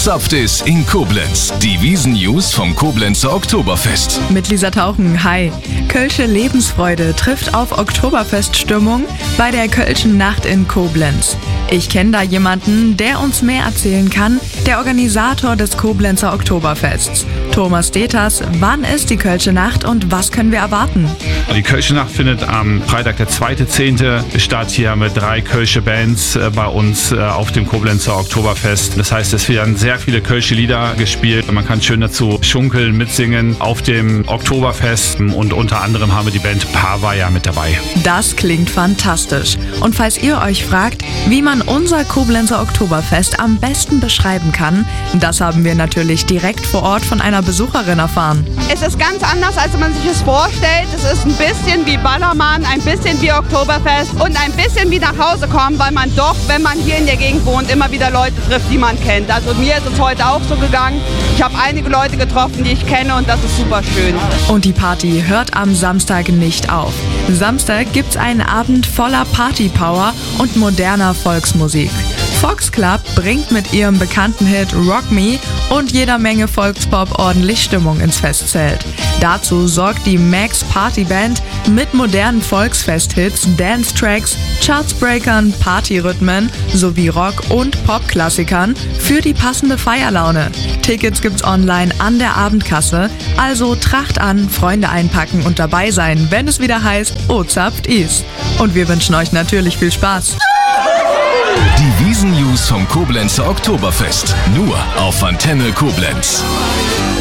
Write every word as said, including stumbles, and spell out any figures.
Ozapft ist in Koblenz. Die Wiesn-News vom Koblenzer Oktoberfest. Mit Lisa Tauchen, hi. Kölsche Lebensfreude trifft auf Oktoberfeststimmung bei der Kölschen Nacht in Koblenz. Ich kenne da jemanden, der uns mehr erzählen kann, der Organisator des Koblenzer Oktoberfests. Thomas Deters, wann ist die Kölsche Nacht und was können wir erwarten? Die Kölsche Nacht findet am Freitag, der zweite zehnte statt, hier mit drei Kölsche Bands äh, bei uns äh, auf dem Koblenzer Oktoberfest. Das heißt, es werden sehr viele Kölsche Lieder gespielt. Man kann schön dazu schunkeln, mitsingen auf dem Oktoberfest und unter anderem haben wir die Band Pavaya mit dabei. Das klingt fantastisch. Und falls ihr euch fragt, wie man unser Koblenzer Oktoberfest am besten beschreiben kann, das haben wir natürlich direkt vor Ort von einer Besucherin erfahren. Es ist ganz anders, als man sich es vorstellt. Es ist ein bisschen wie Ballermann, ein bisschen wie Oktoberfest und ein bisschen wie nach Hause kommen, weil man doch, wenn man hier in der Gegend wohnt, immer wieder Leute trifft, die man kennt. Also mir ist es heute auch so gegangen. Ich habe einige Leute getroffen, die ich kenne und das ist super schön. Und die Party hört am Samstag nicht auf. Samstag gibt's einen Abend voller Partypower und moderner Volksmusik. Fox Club bringt mit ihrem bekannten Hit Rock Me und jeder Menge Volkspop ordentlich Stimmung ins Festzelt. Dazu sorgt die Max Party Band mit modernen Volksfest-Hits, Dance-Tracks, Chartsbreakern, Partyrhythmen sowie Rock- und Pop-Klassikern für die passende Feierlaune. Tickets gibt's online an der Abendkasse, also Tracht an, Freunde einpacken und dabei sein, wenn es wieder heißt Ozapft ist. Und wir wünschen euch natürlich viel Spaß. Die Wiesn-News vom Koblenzer Oktoberfest. Nur auf Antenne Koblenz.